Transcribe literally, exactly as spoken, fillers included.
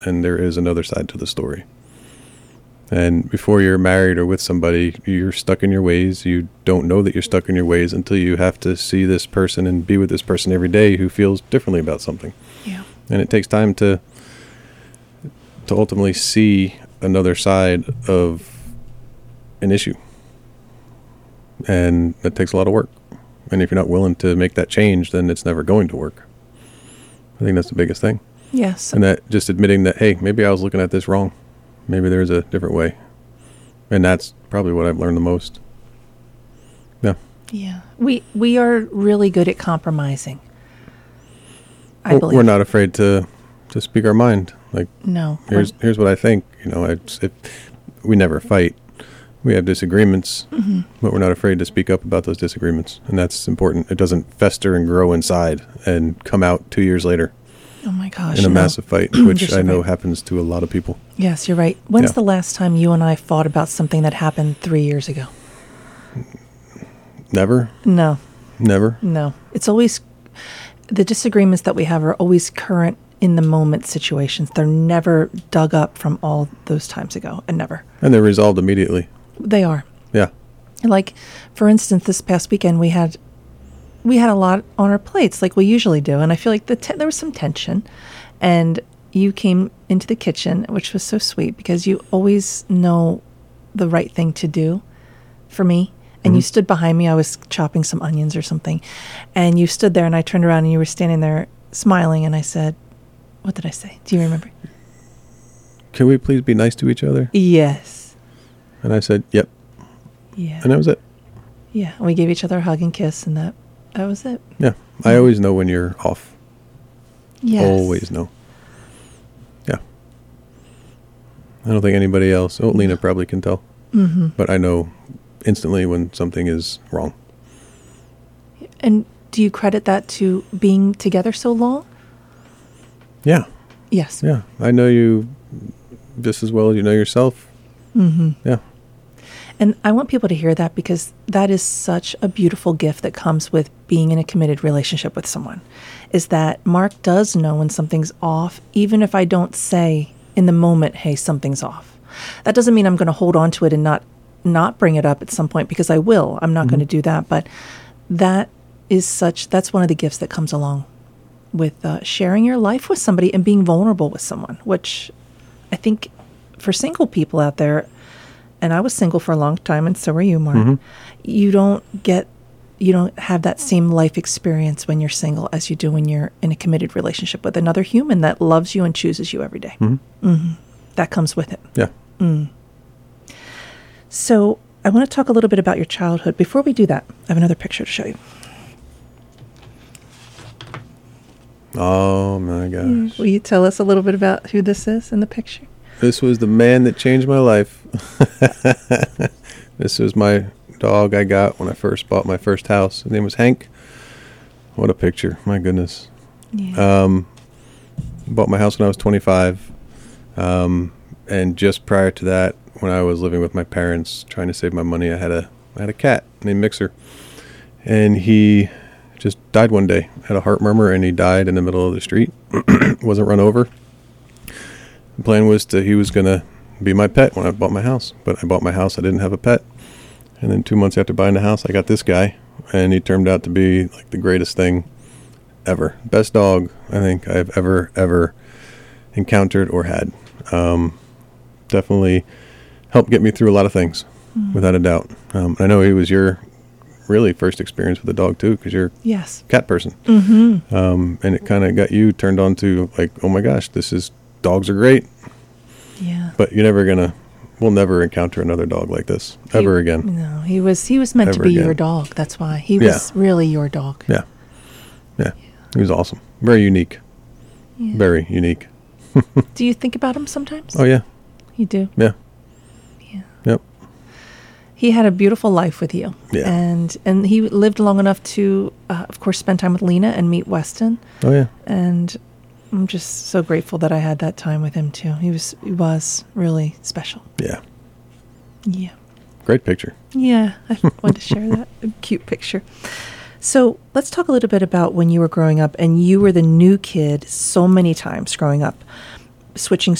and there is another side to the story. And before you're married or with somebody, you're stuck in your ways. You don't know that you're stuck in your ways until you have to see this person and be with this person every day who feels differently about something. Yeah. And it takes time to to ultimately see another side of an issue. And that takes a lot of work. And if you're not willing to make that change, then it's never going to work. I think that's the biggest thing. Yes. And that just admitting that, hey, maybe I was looking at this wrong. Maybe there's a different way. And that's probably what I've learned the most. Yeah. Yeah. We we are really good at compromising. I Well, believe. we're not afraid to, to speak our mind. Like, No. here's here's what I think. You know, it's, it, we never fight. We have disagreements, Mm-hmm. but we're not afraid to speak up about those disagreements. And that's important. It doesn't fester and grow inside and come out two years later Oh my gosh. in a no. massive fight, which You're so I know right. happens to a lot of people. Yes, you're right. When's Yeah. the last time you and I fought about something that happened three years ago? Never, No, never. no. It's always, the disagreements that we have are always current in the moment situations. They're never dug up from all those times ago, and never. And they're resolved immediately. They are. Yeah. Like, for instance, this past weekend we had we had a lot on our plates, like we usually do, and I feel like the te- there was some tension. And you came into the kitchen, which was so sweet because you always know the right thing to do for me. And Mhm. you stood behind me. I was chopping some onions or something, and you stood there. And I turned around, and you were standing there smiling. And I said, "What did I say? Do you remember?" Can we please be nice to each other? Yes. And I said, yep. Yeah. And that was it. Yeah. And we gave each other a hug and kiss, and that that was it. Yeah. I always know when you're off. Yes. Always know. Yeah. I don't think anybody else. Oh, Lena probably can tell. Mm-hmm. But I know instantly when something is wrong. And do you credit that to being together so long? Yeah. Yes. Yeah. I know you just as well as you know yourself. Mm-hmm. Yeah. And I want people to hear that because that is such a beautiful gift that comes with being in a committed relationship with someone, is that Mark does know when something's off, even if I don't say in the moment, hey, something's off. That doesn't mean I'm going to hold on to it and not not bring it up at some point, because I will. I'm not Mhm. going to do that. But that is such, that's one of the gifts that comes along with uh, sharing your life with somebody and being vulnerable with someone, which I think for single people out there, and I was single for a long time, and so are you, Mark. Mhm. You don't get, you don't have that same life experience when you're single as you do when you're in a committed relationship with another human that loves you and chooses you every day. Mhm. Mm-hmm. That comes with it. Yeah. Mm. So I want to talk a little bit about your childhood. Before we do that, I have another picture to show you. Oh my gosh. Will you tell us a little bit about who this is in the picture? This was the man that changed my life. This was my dog I got when I first bought my first house. His name was Hank. What a picture. My goodness. Yeah. Um, bought my house when I was twenty-five. Um, and just prior to that, when I was living with my parents trying to save my money, I had a I had a cat named Mixer. And he just died one day. Had a heart murmur, and he died in the middle of the street. Wasn't run over. The plan was to he was going to be my pet when I bought my house. But I bought my house, I didn't have a pet. And then two months after buying the house, I got this guy. And he turned out to be like the greatest thing ever. Best dog I think I've ever, ever encountered or had. Um, definitely helped get me through a lot of things, Mm. without a doubt. Um, I know he was your really first experience with a dog too, because you're Yes. a cat person. Mm-hmm. Um, and it kind of got you turned on to like, oh my gosh, this is, dogs are great, Yeah. but you're never gonna, we'll never encounter another dog like this ever He- again. No, he was he was meant to Ever be again. your dog. That's why. He Yeah. was really your dog. Yeah. Yeah. He was awesome. Very unique. Yeah. Very unique. Do you think about him sometimes? Oh yeah. You do? Yeah. Yeah. Yep. He had a beautiful life with you. Yeah. And and he lived long enough to, uh, of course, spend time with Lena and meet Weston. Oh yeah. And I'm just so grateful that I had that time with him too. He was he was really special. Yeah. Yeah. Great picture. Yeah, I wanted to share that a cute picture. So let's talk a little bit about when you were growing up, and you were the new kid so many times growing up. switching